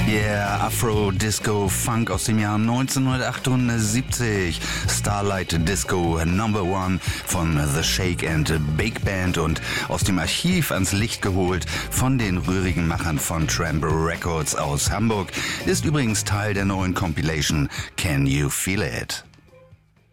Yeah, Afro-Disco-Funk aus dem Jahr 1978. Starlight Disco Number One von The Shake and Bake Band und aus dem Archiv ans Licht geholt von den rührigen Machern von Tramp Records aus Hamburg. Ist übrigens Teil der neuen Compilation Can You Feel It?